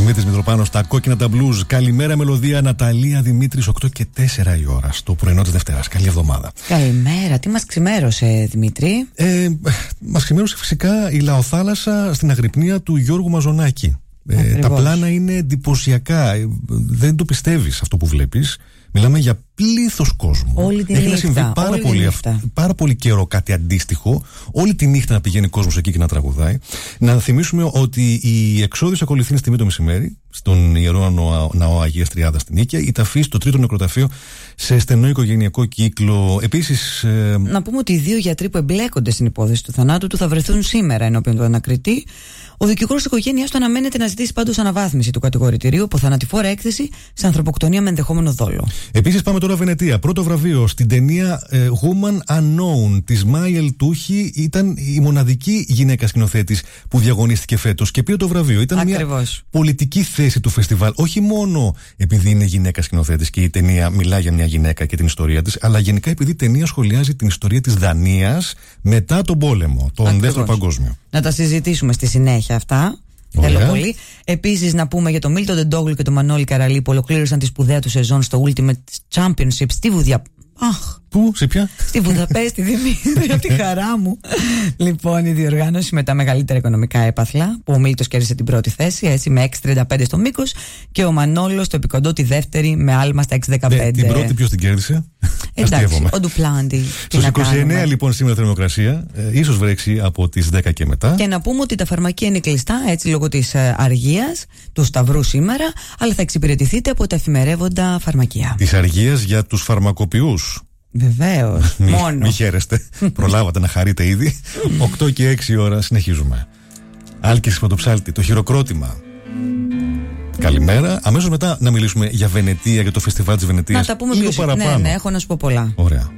Δημήτρης Μητροπάνος, τα κόκκινα τα μπλουζ. Καλημέρα μελωδία, Ναταλία Δημήτρης, 8 και 4 η ώρα στο πρωινό της Δευτέρας. Καλή εβδομάδα. Καλημέρα, τι μας ξημέρωσε, Δημήτρη? Μας ξημέρωσε φυσικά η λαοθάλασσα στην αγρυπνία του Γιώργου Μαζονάκη. Τα πλάνα είναι εντυπωσιακά. Δεν το πιστεύεις αυτό που βλέπεις. Μιλάμε για πλήθος κόσμου. Όλη τη Έχει νύχτα, να συμβεί πάρα πολύ καιρό κάτι αντίστοιχο. Όλη τη νύχτα να πηγαίνει κόσμος εκεί και να τραγουδάει. Να θυμίσουμε ότι η εξόδιος ακολουθεί στην τιμή το μεσημέρι στον Ιερό Ναό Αγίας Τριάδας στην Νίκαια. Η ταφή στο τρίτο νεκροταφείο σε στενό οικογενειακό κύκλο. Επίσης. Να πούμε ότι οι δύο γιατροί που εμπλέκονται στην υπόθεση του θανάτου του θα βρεθούν σήμερα ενώπιον του ανακριτή. Ο δικηγόρος της οικογένειας του αναμένεται να ζητήσει πάντως αναβάθμιση του κατηγορητηρίου από θανατηφόρα έκθεση σε ανθρωποκτονία με ενδεχόμενο δόλο. Επίσης, πάμε τώρα Βενετία. Πρώτο βραβείο στην ταινία Woman Unknown της Μάη Ελτούχη. Ήταν η μοναδική γυναίκα σκηνοθέτης που διαγωνίστηκε φέτος και πήρε το βραβείο. Ήταν μια πολιτική θέση του φεστιβάλ. Όχι μόνο επειδή είναι γυναίκα σκηνοθέτης και η ταινία μιλά για μια γυναίκα και την ιστορία της, αλλά γενικά επειδή η ταινία σχολιάζει την ιστορία της Δανίας μετά τον πόλεμο, τον Δεύτερο Παγκόσμιο. Να τα συζητήσουμε στη συνέχεια αυτά. Θέλω πολύ. Επίσης, να πούμε για τον Μίλτον Ντεντόγλου και τον Μανώλη Καραλή που ολοκλήρωσαν τη σπουδαία του σεζόν στο Ultimate Championship στη Πού, σε ποια? Στη Βουδαπέστη, Δημήτρη, από τη χαρά μου. Λοιπόν, η διοργάνωση με τα μεγαλύτερα οικονομικά έπαθλα, που ο Μίλτος κέρδισε την πρώτη θέση, έτσι, με 6,35 στο μήκος, και ο Μανόλος στο επικοντό τη δεύτερη με άλμα στα 6,15. Την πρώτη ποιος την κέρδισε? Εντάξει, ο Ντουπλάντι. Στους 29 λοιπόν σήμερα θερμοκρασία, ίσως βρέξει από τις 10 και μετά. Και να πούμε ότι τα φαρμακεία είναι κλειστά, έτσι, λόγω της αργίας του Σταυρού σήμερα, αλλά θα εξυπηρετηθείτε από τα εφημερεύοντα φαρμακεία. Της αργίας για τους φαρμακοποιούς. Βεβαίως, μόνο. Μη χαίρεστε, προλάβατε να χαρείτε ήδη. 8 και 6 ώρα συνεχίζουμε. Άλκης Πρωτοψάλτη, το χειροκρότημα. Καλημέρα. Αμέσως μετά να μιλήσουμε για Βενετία, για το φεστιβάλ της Βενετίας. Να τα πούμε λίγο πιο παραπάνω. Ναι, έχω να σου πω πολλά. Ωραία.